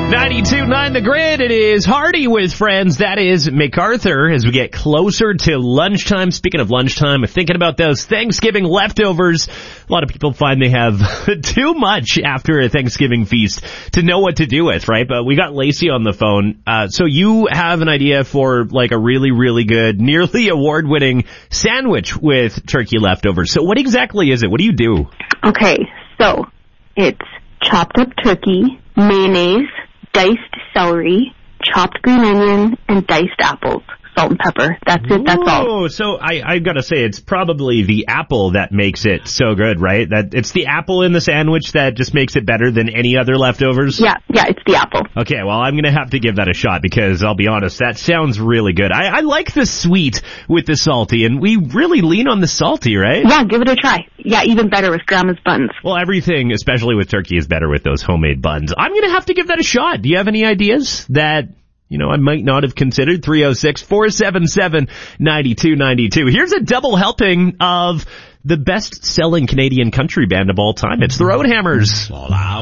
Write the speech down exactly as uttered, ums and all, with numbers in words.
ninety-two point nine The Grid. It is Hardy with friends. That is MacArthur as we get closer to lunchtime. Speaking of lunchtime, I'm thinking about those Thanksgiving leftovers. A lot of people find they have too much after a Thanksgiving feast to know what to do with, right? But we got Lacey on the phone. Uh, so you have an idea for like a really, really good, nearly award-winning sandwich with turkey leftovers. So what exactly is it? What do you do? Okay, so it's chopped up turkey, mayonnaise, diced celery, chopped green onion, and diced apples, salt and pepper. That's it. That's all. Oh, so I, I gotta say, it's probably the apple that makes it so good, right? That it's the apple in the sandwich that just makes it better than any other leftovers? Yeah, yeah, it's the apple. Okay, well, I'm gonna have to give that a shot because I'll be honest, that sounds really good. I, I like the sweet with the salty, and we really lean on the salty, right? Yeah, give it a try. Yeah, even better with Grandma's buns. Well, everything, especially with turkey, is better with those homemade buns. I'm gonna have to give that a shot. Do you have any ideas that, you know, I might not have considered? Three oh six, four seven seven, nine two nine two. Here's a double helping of the best-selling Canadian country band of all time. It's the Roadhammers. All out.